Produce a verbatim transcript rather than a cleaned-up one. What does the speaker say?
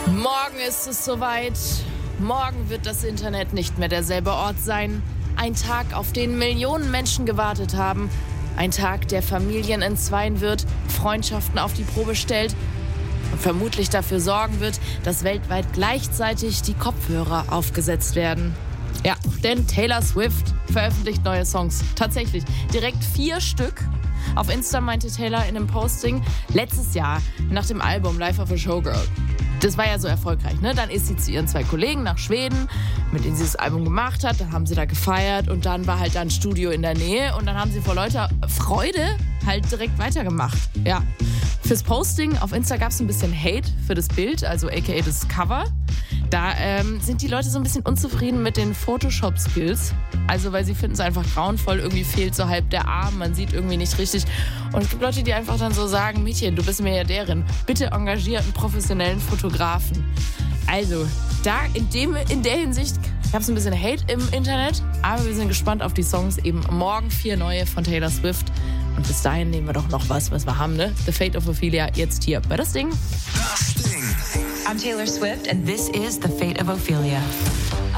Morgen ist es soweit. Morgen wird das Internet nicht mehr derselbe Ort sein. Ein Tag, auf den Millionen Menschen gewartet haben. Ein Tag, der Familien entzweien wird, Freundschaften auf die Probe stellt und vermutlich dafür sorgen wird, dass weltweit gleichzeitig die Kopfhörer aufgesetzt werden. Ja, denn Taylor Swift veröffentlicht neue Songs. Tatsächlich, direkt vier Stück. Auf Insta meinte Taylor in einem Posting, letztes Jahr nach dem Album Life of a Showgirl. Das war ja so erfolgreich, ne? Dann ist sie zu ihren zwei Kollegen nach Schweden, mit denen sie das Album gemacht hat. Dann haben sie da gefeiert und dann war halt da ein Studio in der Nähe. Und dann haben sie vor lauter Freude halt direkt weitergemacht. Ja. Fürs Posting auf Insta gab es ein bisschen Hate für das Bild, also aka das Cover. Da ähm, sind die Leute so ein bisschen unzufrieden mit den Photoshop-Skills. Also weil sie finden es einfach grauenvoll, irgendwie fehlt so halb der Arm, man sieht irgendwie nicht richtig. Und es gibt Leute, die einfach dann so sagen, Mädchen, du bist Milliardärin, bitte engagier einen professionellen Fotografen. Also, da in, dem, in der Hinsicht gab es ein bisschen Hate im Internet, aber wir sind gespannt auf die Songs. Eben morgen vier neue von Taylor Swift. Und bis dahin nehmen wir doch noch was, was wir haben, ne? The Fate of Ophelia, jetzt hier bei Das Ding. Das Ding. I'm Taylor Swift and this is The Fate of Ophelia.